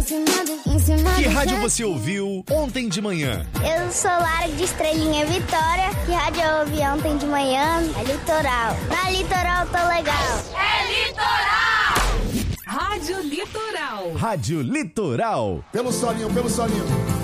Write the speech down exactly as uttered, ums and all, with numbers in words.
cima do, em cima Que do rádio céu. você ouviu ontem de manhã? Eu sou Lara de Estrelinha Vitória. Que rádio eu ouvi ontem de manhã? É Litoral. Na Litoral tô legal. É Litoral! Rádio Litoral. Rádio Litoral. Pelo solinho, pelo solinho.